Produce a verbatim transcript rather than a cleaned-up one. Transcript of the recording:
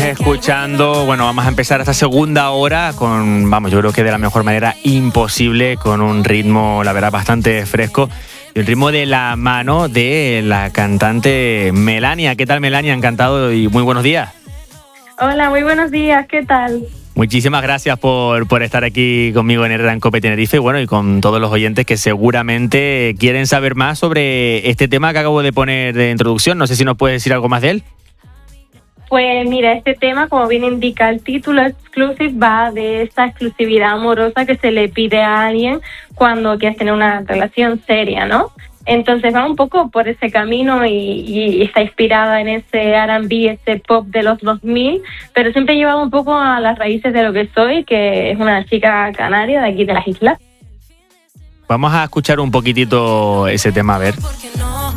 escuchando, bueno, vamos a empezar esta segunda hora con, vamos, yo creo que de la mejor manera imposible, con un ritmo, la verdad, bastante fresco. Y el ritmo de la mano de la cantante Melania. ¿Qué tal, Melania? Encantado y muy buenos días. Hola, muy buenos días. ¿Qué tal? Muchísimas gracias por, por estar aquí conmigo en Herrera en Cope Tenerife y, bueno, y con todos los oyentes que seguramente quieren saber más sobre este tema que acabo de poner de introducción. No sé si nos puedes decir algo más de él. Pues mira, este tema, como bien indica el título, Exclusive, va de esa exclusividad amorosa que se le pide a alguien cuando quieres tener una relación seria, ¿no? Entonces va un poco por ese camino y, y está inspirada en ese R and B, ese pop de los dos mil, pero siempre he llevado un poco a las raíces de lo que soy, que es una chica canaria de aquí de las islas. Vamos a escuchar un poquitito ese tema, a ver.